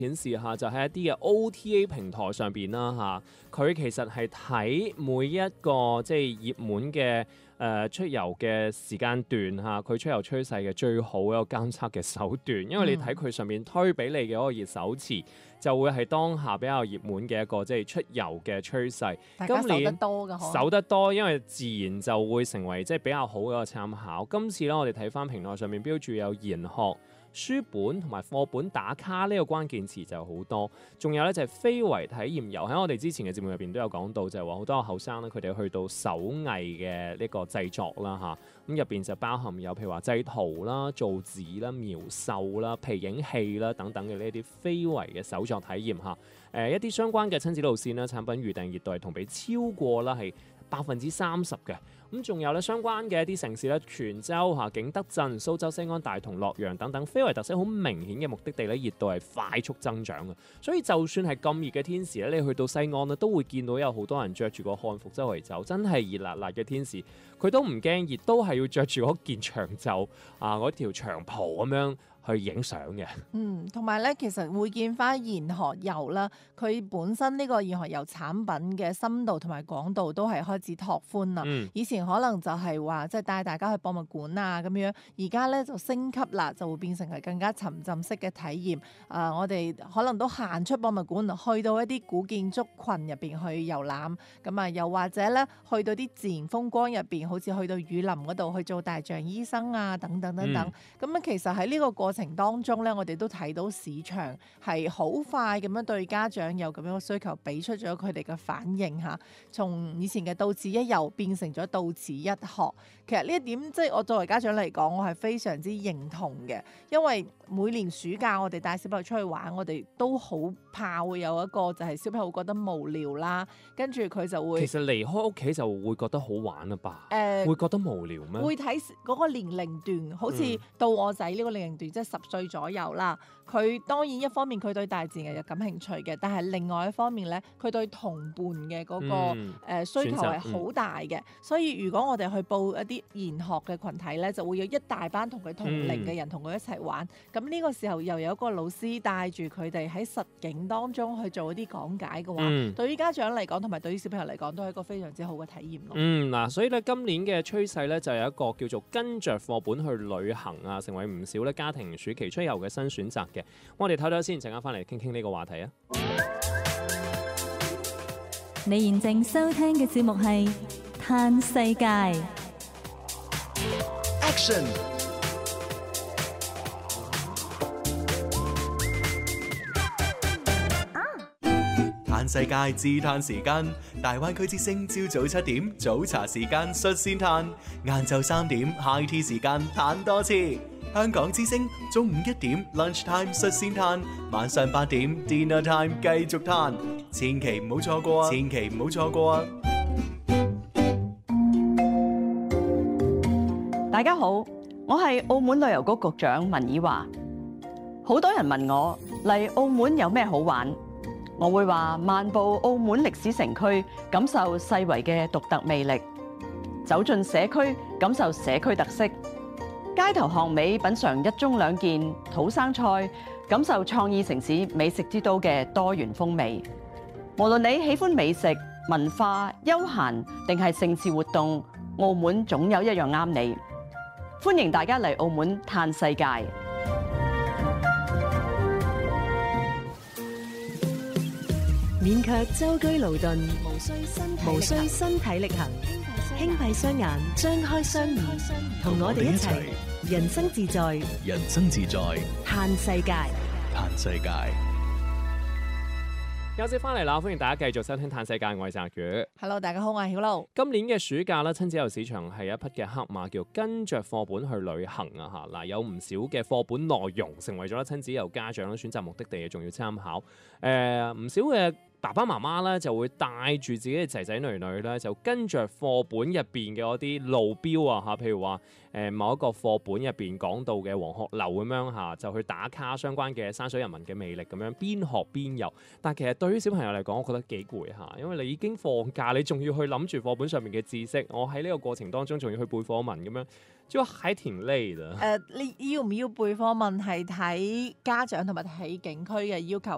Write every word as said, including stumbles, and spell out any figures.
顯示下就喺一啲嘅 O T A 平台上邊啦嚇，佢其實係睇每一個即係熱門嘅誒、呃、出遊嘅時間段嚇，佢出遊趨勢嘅最好一個監測嘅手段，因為你睇佢上面推俾你嘅嗰個熱搜詞，就會係當下比較熱門嘅一個即係出遊嘅趨勢。 大家搜得多嘅， 搜得多，因為自然就會成為即係比較好嘅一個參考。今次咧，我哋睇翻平台上面標注有研學、書本同埋課本打卡呢個關鍵詞就好多，仲有咧就係非遺體驗遊，喺我哋之前嘅節目入邊都有講到，就係話好多後生咧佢哋去到手藝嘅呢個製作啦嚇，咁入邊就包含有譬如話製圖啦、造紙啦、描繡啦、皮影戲啦等等嘅呢啲非遺嘅手作體驗嚇，誒、呃、一啲相關嘅親子路線啦、產品預訂熱度同比超過啦係百分之三十嘅，咁仲有咧相關嘅一啲城市咧，泉州嚇、景德鎮、蘇州、西安、大同、洛陽等等非遺特色好明顯嘅目的地咧，熱度係快速增長嘅。所以就算係咁熱嘅天時咧，你去到西安咧，都會見到有好多人着住個漢服周圍走，真係熱辣辣嘅天時，佢都唔驚熱，都係要着住嗰件長袖啊，嗰條長袍咁樣去影相嘅。 嗯，同埋咧，其實會見翻研學遊啦，佢本身呢個研學遊產品嘅深度同埋廣度都係開始拓寬啦。 嗯、 以前可能就係話即係帶大家去博物館啊咁樣，而家咧就升級啦，就會變成係更加沉浸式嘅體驗。誒、呃，我哋可能都行出博物館，去到一啲古建築群入邊去遊覽，咁啊，又或者咧去到啲自然風光入邊，好似去到雨林嗰度去做大象醫生啊，等等等等。咁啊、嗯，其實喺呢個過程當中咧，我哋都睇到市場係好快咁樣對家長有咁樣嘅需求，俾出咗佢哋嘅反應嚇。從以前嘅到此一遊變成咗到此一學，其實呢一點即係我作為家長嚟講，我係非常之認同嘅，因為每年暑假我哋帶小朋友出去玩，我哋都好怕會有一個就係小朋友會覺得無聊啦，跟住佢就會其實離開屋企就會覺得好玩啦吧？誒、 呃， 會覺得無聊咩？ 會睇嗰個年齡段，好似到我仔呢個年齡段，嗯、即係十歲左右啦。佢當然一方面佢對大自然有感興趣嘅，但係另外一方面咧，佢對同伴嘅嗰、那個、嗯呃、需求係好大嘅。嗯、所以如果我哋去報一啲研學嘅群體咧，就會有一大班同佢同齡嘅人同佢一齊玩。咁呢、嗯、個時候又有一個老師帶住佢哋喺實景當中去做一啲講解嘅話，嗯、對於家長嚟講同埋對於小朋友嚟講都係一個非常之好嘅體驗咯。 嗯，嗱，所以咧今年嘅趨勢咧就有一個叫做跟着課本去旅行啊，成為唔少咧家庭暑期出遊嘅新選擇嘅。我哋睇睇先，陣間翻嚟傾傾呢個話題啊！ 你現正收聽嘅節目係《嘆世界》 Action。嘆世界自嘆時間，大灣區之聲朝早七點早茶時間率先嘆，晏晝三點 high tea 時間嘆多次。香港之聲中午一點 lunch time 率先嘆，晚上八點 dinner time 繼續嘆，千祈唔好錯過啊！千祈唔好錯過啊！ 大家好，我係澳門旅遊局局長文綺華。好多人問我嚟澳門有咩好玩？我會話漫步澳門歷史城區，感受世遺嘅獨特魅力；走進社區，感受社區特色；街頭巷尾品嚐一盅兩件土生菜，感受創意城市美食之都嘅多元風味。無論你喜歡美食、文化、休閒定係盛事活動，澳門總有一樣啱你。歡迎大家嚟澳門嘆世界。 免卻舟車勞頓，無需身體無需身體力行，輕閉雙眼，張開雙耳，同我哋一齊人生自在， 人生自在， 嘆世界， 嘆世界。 休息翻嚟啦，歡迎大家繼續收聽《嘆世界》，我係澤宇。 Hello， 大家好，我係曉露。 今年嘅暑假咧，親子遊市場係一匹嘅黑馬，叫跟着課本去旅行啊！嚇嗱，有唔少嘅課本內容成為咗親子遊家長咧選擇目的地嘅重要參考。誒、呃，唔少嘅爸爸媽媽咧就會帶住自己嘅仔仔女女咧，就跟着課本入邊嘅嗰啲路標啊嚇，譬如話誒、呃、某一個課本入邊講到嘅黃鶴樓咁樣嚇，就去打卡相關嘅山水人文嘅魅力咁樣，邊學邊遊。但其實對於小朋友嚟講，我覺得幾攰嚇，因為你已經放假，你仲要去諗住課本上面嘅知識，我喺呢個過程當中仲要去背課文咁樣，就還挺累的。 誒、呃，你要唔要背課文係睇家長同埋睇景區嘅要求。